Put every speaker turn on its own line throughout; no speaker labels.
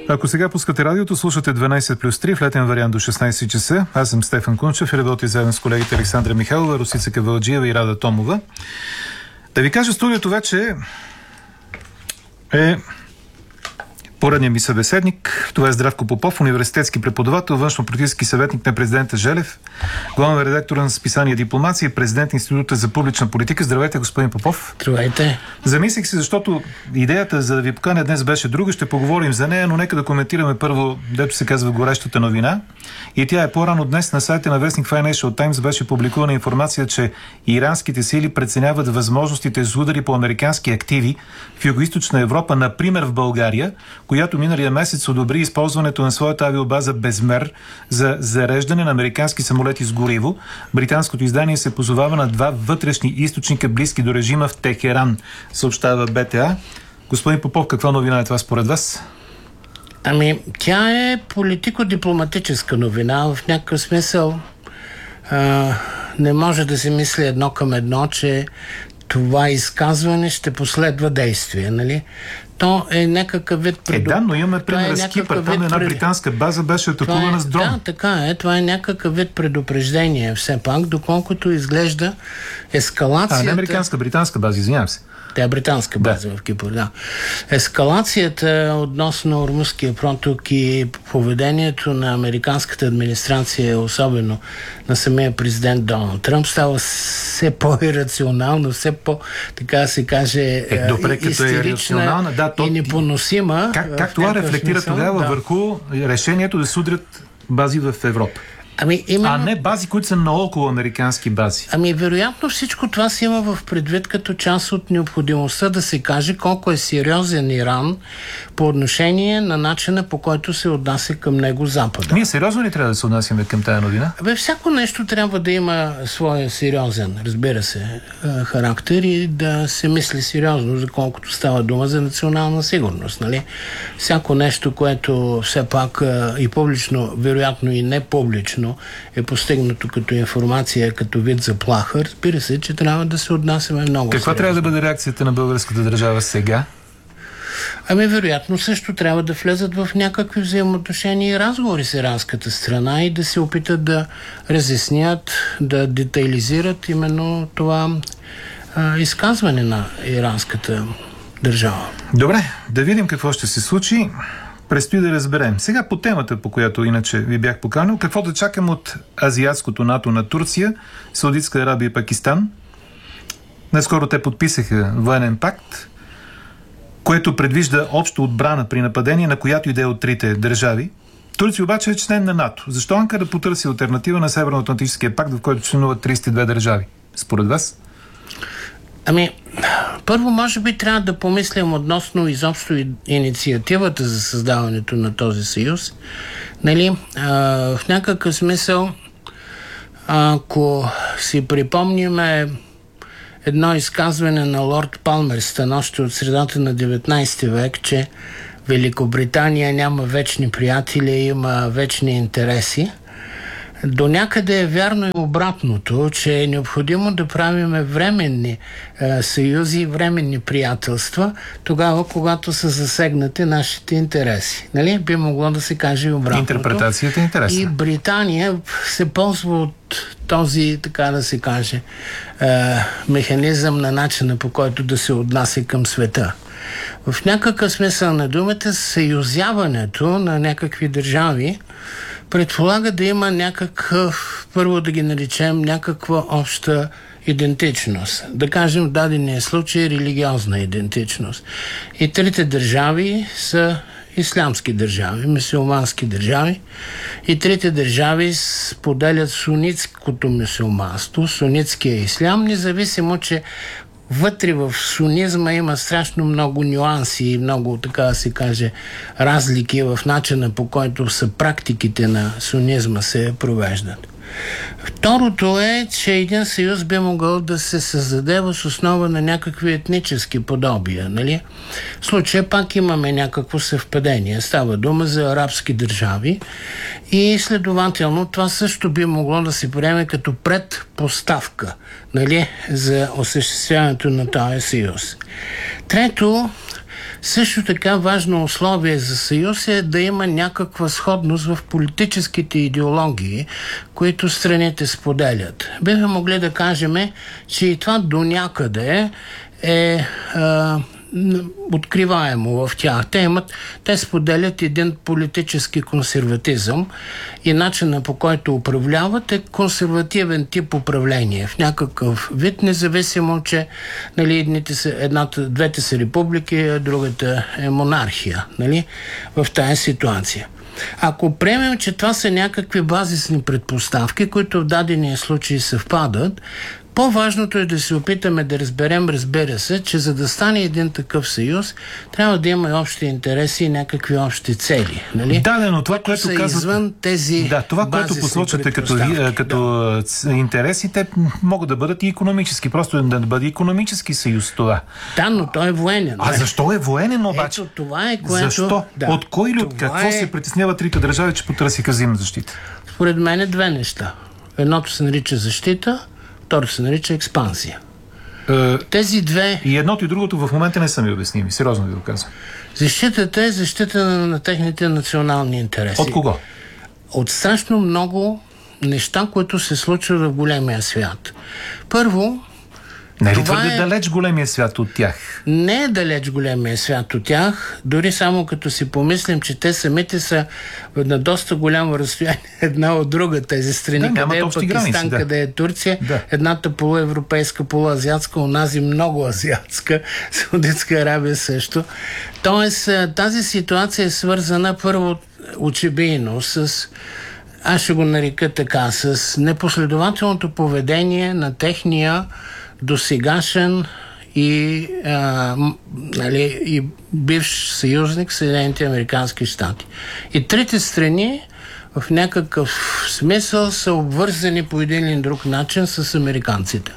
Ако сега пускате радиото, слушате 12+3 в летен вариант до 16 часа. Аз съм Стефан Кунчев и работя заедно с колегите Александра Михайлова, Русица Кавалджиева и Рада Томова. Да ви кажа, студиото вече е поредният ми събеседник. Това е Здравко Попов, университетски преподавател, външнополитически съветник на президента Желев, главен редактор на списание Дипломация и президент на Института за публична политика. Здравейте, господин Попов.
Здравейте.
Замислих се, защото идеята за да ви поканя днес беше друга. Ще поговорим за нея, но нека да коментираме първо, дето се казва горещата новина. И тя е по-рано днес на сайта на вестник Financial Times беше публикувана информация, че иранските сили преценяват възможностите за удари по американски активи в Югоизточна Европа, например в България, която миналия месец одобри използването на своята авиобаза Безмер за зареждане на американски самолети с гориво. Британското издание се позовава на два вътрешни източника, близки до режима в Техеран, съобщава БТА. Господин Попов, каква новина е това според вас?
Ами, тя е политико-дипломатическа новина. В някакъв смисъл не може да се мисли едно към едно, че това изказване ще последва действие, нали? То е някакъв вид...
Да, но имаме пример с Кипър. Там една британска база беше атакувана с дрон.
Да, така е. Това е някакъв вид предупреждение все пак, доколкото изглежда ескалацията...
не американска, британска база, извинявам се.
Тя е британска база в Кипър, да. Ескалацията относно Ормузския проток и поведението на американската администрация, особено на самия президент Доналд Тръмп, става все по-ирационално, все по, така да се каже, истерична и непоносима.
Как това рефлектира тогава върху решението да се удрят бази в Европа? А не бази, които са наоколо американски бази.
Вероятно всичко това си има в предвид като част от необходимостта да се каже колко е сериозен Иран по отношение на начина, по който се отнася към него Запада.
Ние сериозно ли трябва да се отнасяме към тая новина?
Всяко нещо трябва да има своя сериозен, разбира се, характер и да се мисли сериозно, за колкото става дума за национална сигурност. Нали? Всяко нещо, което все пак и публично, вероятно и не публично, е постигнато като информация, като вид заплаха, разбира се, че трябва да се отнасяме много
Каква
сериозно.
трябва да бъде реакцията на българската държава сега?
Вероятно също трябва да влезат в някакви взаимоотношения и разговори с иранската страна и да се опитат да разяснят, да детайлизират именно това изказване на иранската държава.
Добре, да видим какво ще се случи. Предстои да разберем. Сега по темата, по която иначе ви бях поканил, какво да чакам от азиатското НАТО на Турция, Саудитска Арабия и Пакистан. Наскоро те подписаха военен пакт, което предвижда общо отбрана при нападение на която идея от трите държави. Турция обаче е член на НАТО. Защо Анкара потърси алтернатива на Северноатлантическия пакт, в който членуват 32 държави? Според вас?
Първо, може би трябва да помислим относно изобщо инициативата за създаването на този съюз. В някакъв смисъл, ако си припомниме едно изказване на лорд Палмерстън още от средата на 19 век, че Великобритания няма вечни приятели, има вечни интереси. До някъде е вярно и обратното, че е необходимо да правим временни съюзи, временни приятелства, тогава, когато са засегнати нашите интереси. Нали? Би могло да се каже и обратното.
Интерпретацията е интересна.
И Британия се ползва от този, така да се каже, механизъм на начина, по който да се отнася към света. В някакъв смисъл на думата, съюзяването на някакви държави предполага да има някакъв, първо да ги наречем, някаква обща идентичност. Да кажем в дадения случай религиозна идентичност. И трите държави са ислямски държави, мюсюлмански държави. И трите държави споделят сунитското мюсюлманство, сунитския ислям, независимо, че вътре в сунизма има страшно много нюанси и много, така да се каже, разлики в начина, по който са практиките на сунизма се провеждат. Второто е, че един съюз би могъл да се създаде въз основа на някакви етнически подобия. Нали? В случая пак имаме някакво съвпадение. Става дума за арабски държави и следователно това също би могло да се приеме като предпоставка, нали, за осъществяването на този съюз. Трето, Също така важно условие за съюз е да има някаква сходност в политическите идеологии, които страните споделят. Бихме могли да кажем, че и това до някъде е откриваемо в тях. Те споделят един политически консерватизъм и начинът, по който управляват, е консервативен тип управление. В някакъв вид, независимо, че двете са републики, а другата е монархия, в тази ситуация. Ако приемем, че това са някакви базисни предпоставки, които в дадения случай съвпадат, по-важното е да се опитаме да разберем, разбира се, че за да стане един такъв съюз, трябва да има общи интереси и някакви общи цели.
Да, но това, което казват,
извън тези
това, което посочвате като интересите, могат да бъдат и икономически. Просто да бъде икономически съюз това.
Да, но той е военен.
А защо е военен обаче?
Ето, това е което...
Защо? От кой или от какво се притесняват трите държави, че потърсиха взаимна защита?
Според мен е две неща. Едното се нарича защита, второ се нарича експанзия. Тези две...
И едното и другото в момента не са ми обясними. Сериозно ви го казвам.
Защитата е защита на техните национални интереси.
От кого?
От страшно много неща, които се случват в големия свят. Първо...
Не е ли твърде далеч големия свят от тях?
Не е далеч големия свят от тях, дори само като си помислим, че те самите са на доста голямо разстояние една от друга, тези страни, къде е Пакистан, къде е Турция, едната полуевропейска, полуазиатска, онази много азиатска, Саудитска Арабия също. Тоест, тази ситуация е свързана първо очебийно с... Аз ще го нарека така, с непоследователното поведение на техния досегашен и бивш съюзник Съединените американски щати. И трите страни в някакъв смисъл са обвързани по един или друг начин с американците.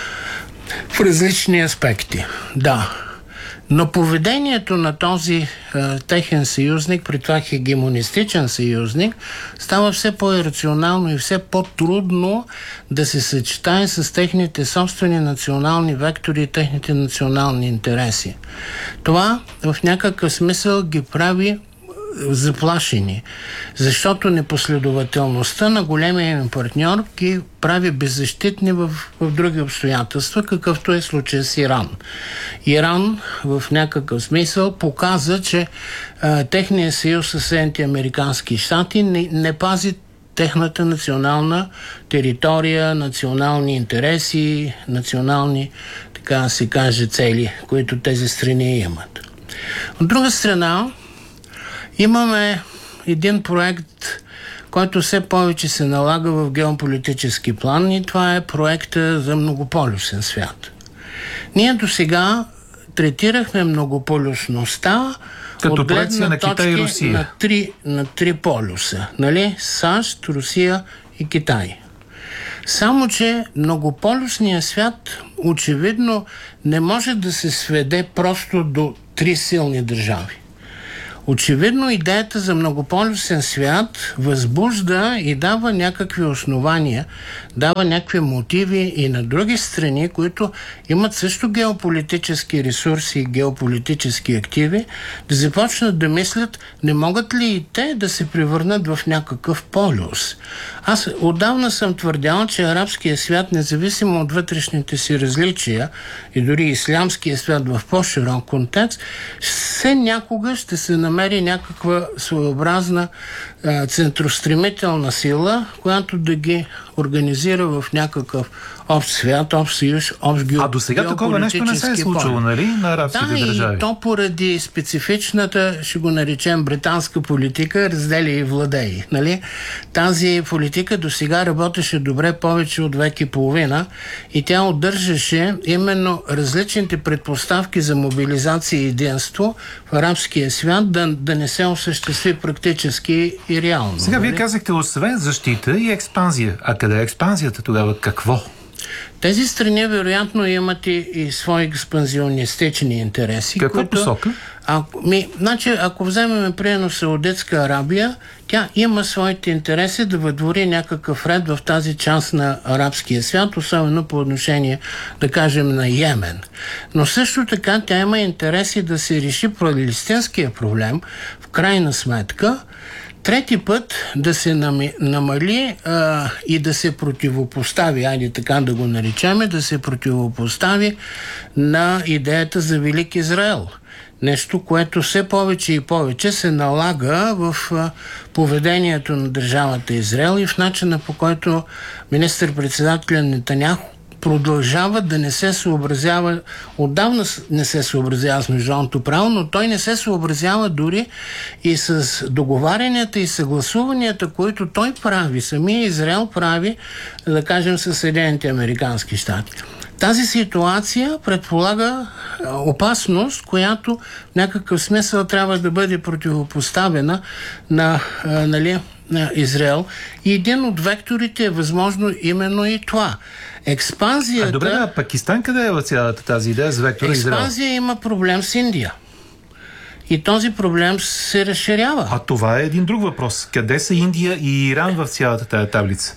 В различни аспекти. Да. Но поведението на този техен съюзник, при това хегемонистичен съюзник, става все по-ирационално и все по-трудно да се съчетае с техните собствени национални вектори и техните национални интереси. Това в някакъв смисъл ги прави заплашени, защото непоследователността на големия им партньор ги прави беззащитни в други обстоятелства, какъвто е случай с Иран. Иран в някакъв смисъл показа, че техният съюз с Съединените американски щати не пази техната национална територия, национални интереси, национални, така да се каже, цели, които тези страни имат. От друга страна, имаме един проект, който все повече се налага в геополитически план, и това е проекта за многополюсен свят. Ние досега третирахме многополюсността
като проекция на Китай и Русия.
На три полюса. САЩ, Русия и Китай. Само че многополюсният свят очевидно не може да се сведе просто до три силни държави. Очевидно идеята за многополюсен свят възбужда и дава някакви основания, дава някакви мотиви и на други страни, които имат също геополитически ресурси и геополитически активи, да започнат да мислят, не могат ли и те да се превърнат в някакъв полюс. Аз отдавна съм твърдял, че арабския свят, независимо от вътрешните си различия и дори ислямския свят в по-широк контекст, все някога ще се намери някаква своеобразна центростремителна сила, която да ги организира в някакъв общ свят, общ съюз, общ геополитически.
А до сега такова нещо не се е случило, нали, на арабските държави?
И то поради специфичната, ще го наречем, британска политика, разделя и владей. Нали? Тази политика до сега работеше добре повече от век и половина и тя удържаше именно различните предпоставки за мобилизация и единство в арабския свят да не се осъществи практически и реално.
Сега вие казахте, освен защита и експанзия. А къде е експанзията тогава? Какво?
Тези страни вероятно имат и свои експанзионистични интереси.
Каква посока?
Ако вземем примерно Саудитска Арабия, тя има своите интереси да въдвори някакъв ред в тази част на арабския свят, особено по отношение, да кажем, на Йемен. Но също така тя има интереси да се реши палестинския проблем, в крайна сметка, трети път да се намали и да се противопостави, айде така да го наричаме, да се противопостави на идеята за Велик Израел. Нещо, което все повече и повече се налага в поведението на държавата Израел и в начина, по който министър-председателят Нетаняху продължава да не се съобразява, отдавна не се съобразява с международното право, но той не се съобразява дори и с договарянията и съгласуванията, които той прави, самия Израел прави, да кажем, със Съединените американски щати. Тази ситуация предполага опасност, която в някакъв смисъл трябва да бъде противопоставена на Израел. И един от векторите е възможно именно и това. Експанзията...
Добре, а Пакистан къде е в цялата тази идея с вектора Израел?
Експанзия има проблем с Индия. И този проблем се разширява.
А това е един друг въпрос. Къде са Индия и Иран в цялата тая таблица?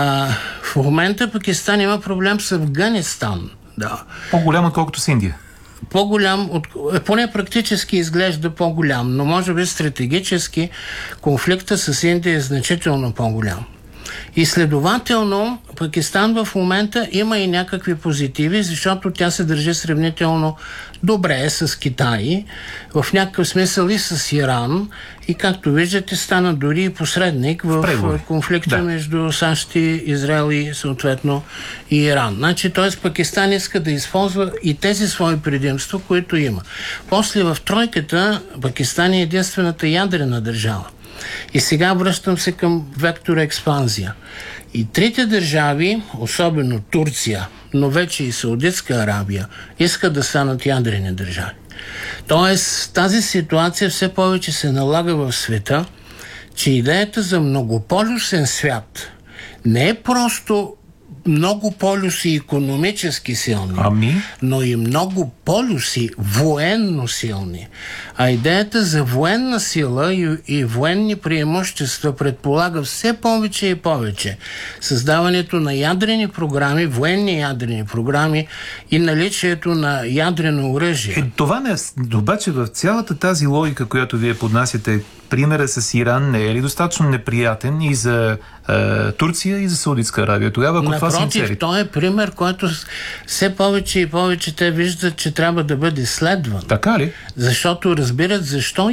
В момента Пакистан има проблем с Афганистан. Да.
По-голям, отколкото с Индия.
По-голям, поне практически изглежда по-голям, но може би стратегически конфликта с Индия е значително по-голям. И следователно Пакистан в момента има и някакви позитиви, защото тя се държи сравнително добре с Китай, в някакъв смисъл и с Иран, и както виждате стана дори и посредник в конфликта между САЩ и Израел и съответно и Иран. Значи, т.е. Пакистан иска да използва и тези свои предимства, които има. После в тройката Пакистан е единствената ядрена държава. И сега връщам се към вектора експанзия. И трите държави, особено Турция, но вече и Саудитска Арабия, искат да станат ядрени държави. Тоест, тази ситуация все повече се налага в света, че идеята за многополюсен свят не е просто много полюси икономически силни, но и много полюси военно силни. А идеята за военна сила и военни преимущества предполага все повече и повече създаването на ядрени програми, военни ядрени програми и наличието на ядрено оръжие.
Това не е... Обаче в цялата тази логика, която вие поднасяте, примерът с Иран не е ли достатъчно неприятен и за Турция, и за Саудитска Арабия? Тогава, ако това са целите?
Той е пример, който все повече и повече те виждат, че трябва да бъде следван.
Така ли?
Защото разбират защо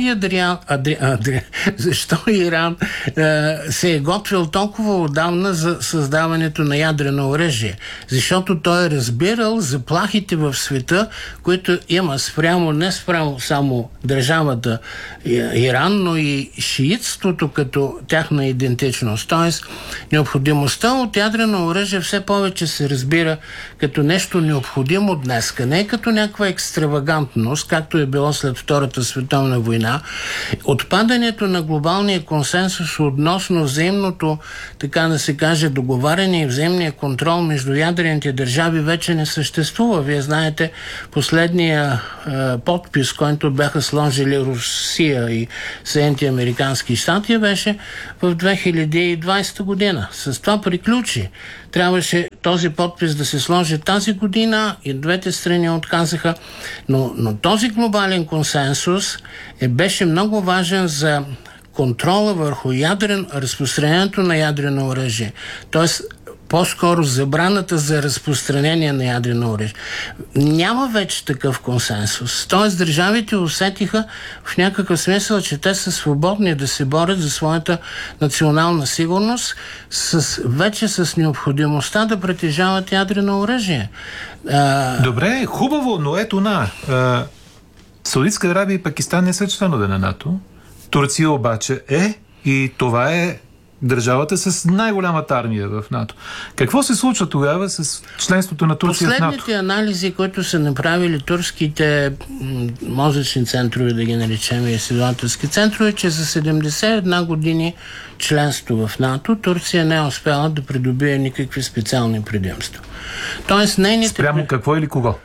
Иран се е готвил толкова отдавна за създаването на ядрено оръжие. Защото той е разбирал заплахите в света, които има не спрямо само държавата Иран, но и шиитството като тяхна идентичност. Тоест, необходимостта от ядрено оръжие все повече се разбира като нещо необходимо днеска, не като някаква екстравагантност, както е било след Втората световна война. Отпадането на глобалния консенсус относно взаимното, така да се каже, договаряне и взаимния контрол между ядрените държави вече не съществува. Вие знаете, последния подпис, който бяха сложили Русия и Съединените американски щати, беше в 2020 година. С това приключи. Трябваше този подпис да се сложи тази година и двете страни отказаха. Но този глобален консенсус беше много важен за контрола върху разпространението на ядрено оръжие. Тоест, по-скоро забраната за разпространение на ядрено оръжие. Няма вече такъв консенсус. Тоест, държавите усетиха в някакъв смисъл, че те са свободни да се борят за своята национална сигурност, вече с необходимостта да притежават ядрено оръжие.
Добре, хубаво, но ето Саудитска Арабия и Пакистан не са членове на НАТО. Турция обаче е, и това е държавата с най-голямата армия в НАТО. Какво се случва тогава с членството на Турция в НАТО?
Последните анализи, които са направили турските мозъчни центрове, да ги наречем, изследователски центрове, че за 71 години членство в НАТО Турция не е успяла да придобие никакви специални предимства. Тоест,
спрямо какво или кого?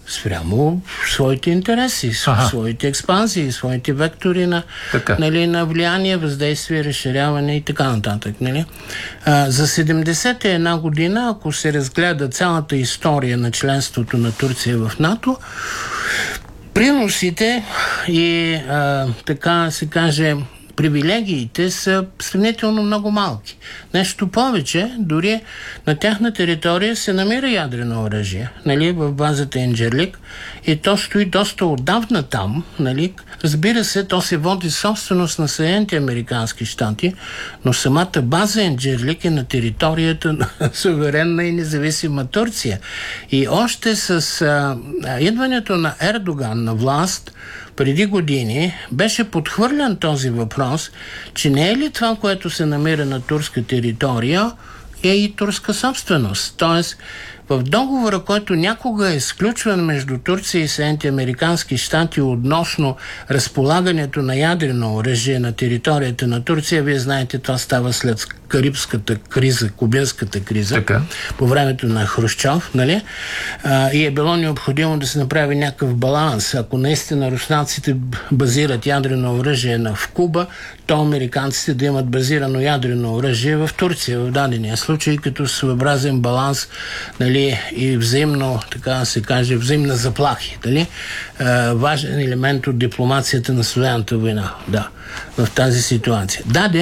спрямо своите интереси, своите експанзии, своите вектори на, нали, на влияние, въздействие, разширяване и така нататък. Нали? За 71 година, ако се разгледа цялата история на членството на Турция в НАТО, приносите и така се каже привилегиите са сравнително много малки. Нещо повече, дори на тяхна територия се намира ядрено оръжие, нали, в базата Инджерлик, и то стои доста отдавна там, нали. Разбира се, то се води собственост на Съединените американски щати, но самата база Инджерлик е на територията на суверенна и независима Турция. И още с идването на Ердоган на власт преди години беше подхвърлян този въпрос, че не е ли това, което се намира на турска територия, е и турска собственост. Тоест, в договора, който някога е сключван между Турция и Съединените американски щати относно разполагането на ядрено оръжие на територията на Турция, вие знаете, това става след Карибската криза, кубинската криза, по времето на Хрущов, нали? И е било необходимо да се направи някакъв баланс. Ако наистина руснаците базират ядрено оръжие в Куба, то американците да имат базирано ядрено оръжие в Турция, в дадения случай, като своеобразен баланс, нали, и взаимно, така да се каже, взаимна заплахи. Нали? Важен елемент от дипломацията на Студената война. Да, в тази ситуация.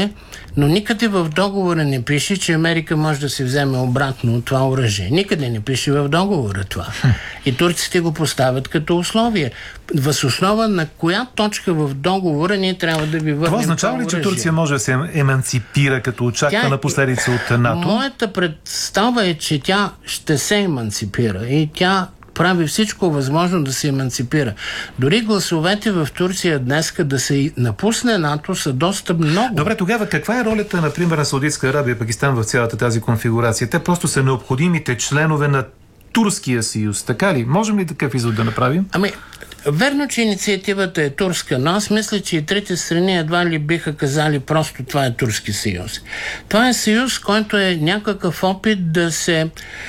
Но никъде в договора не пише, че Америка може да се вземе обратно от това оръжие. Никъде не пише в договора това. И турците го поставят като условие. Въз основа на коя точка в договора ние трябва да ви върнем това
означава ли, че Турция може да се еманципира като очаквана последица от НАТО?
Моята представа е, че тя ще се еманципира и тя прави всичко възможно да се еманципира. Дори гласовете в Турция днеска да се напусне НАТО са доста много.
Добре, тогава каква е ролята, например, на Саудитска Арабия и Пакистан в цялата тази конфигурация? Те просто са необходимите членове на Турския съюз, така ли? Можем ли такъв извод да направим?
Верно, че инициативата е турска, но аз мисля, че и трите страни едва ли биха казали просто това е Турски съюз. Това е съюз, който е някакъв опит да се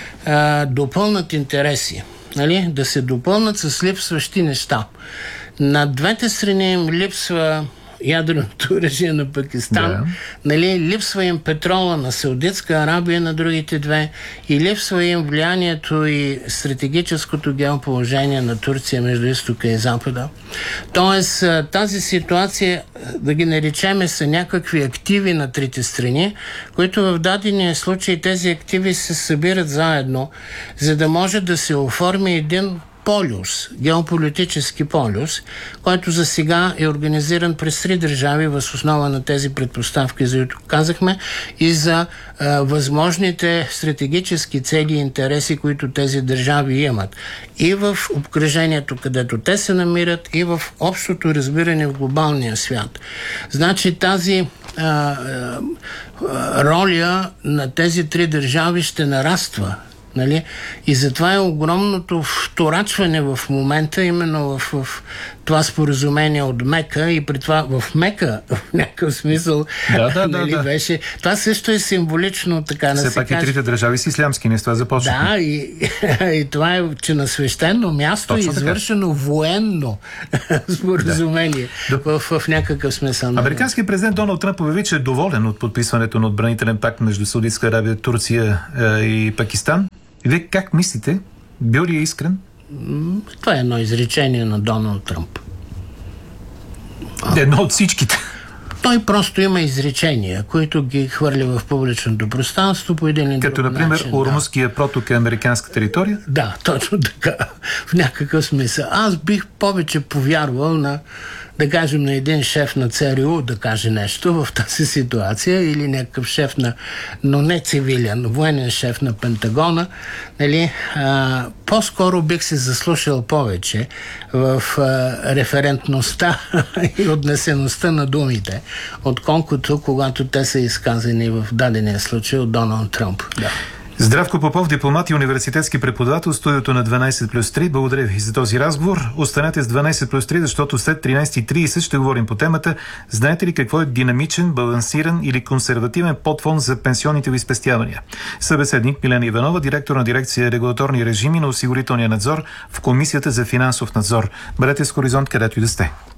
допълнат интереси. Нали? Да се допълнат с липсващи неща. На двете страни им липсва ядреното оръжие на Пакистан, нали? Липсва им петрола на Саудитска Арабия на другите две и липсва им влиянието и стратегическото геоположение на Турция между изтока и запада. Тоест, тази ситуация, да ги наречеме, са някакви активи на трите страни, които в дадения случай тези активи се събират заедно, за да може да се оформи един полюс, геополитически полюс, който за сега е организиран през 3 държави въз основа на тези предпоставки, за които казахме, и за възможните стратегически цели и интереси, които тези държави имат. И в обкръжението, където те се намират, и в общото разбиране в глобалния свят. Значи тази роля на тези 3 държави ще нараства. Нали? И затова е огромното вторачване в момента, именно в това споразумение от Мека, и при това в Мека, в някакъв смисъл, нали, беше. Това също е символично, така да се каже.
Все пак и трите държави са ислямски, не с това започваме.
Да, и това е, че на свещено място е извършено военно споразумение в някакъв смисъл.
Американският президент Доналд Тръмп обяви, че е доволен от подписването на отбранителен пакт между Саудитска Арабия, Турция и Пакистан. И вие как мислите? Бил ли е искрен?
Това е едно изречение на Доналд Тръмп.
Едно от всичките.
Той просто има изречения, които ги хвърля в публичното пространство по един или друг начин.
Като, например, Ормузския проток е американска територия?
Да, точно така. В някакъв смисъл. Аз бих повече повярвал на, да кажем, на един шеф на ЦРУ да каже нещо в тази ситуация, или някакъв шеф на, но не цивилен, военен шеф на Пентагона. Нали? По-скоро бих се заслушал повече в референтността и отнесеността на думите, отколкото когато те са изказани в дадения случай от Доналд Тръмп. Да.
Здравко Попов, дипломат и университетски преподавател, студиото на 12+3. Благодаря ви за този разговор. Останете с 12+3, защото след 13:30 ще говорим по темата. Знаете ли какво е динамичен, балансиран или консервативен подфонд за пенсионните ви спестявания? Събеседник Милена Иванова, директор на дирекция регулаторни режими на осигурителния надзор в Комисията за финансов надзор. Бъдете с Хоризонт, където и да сте.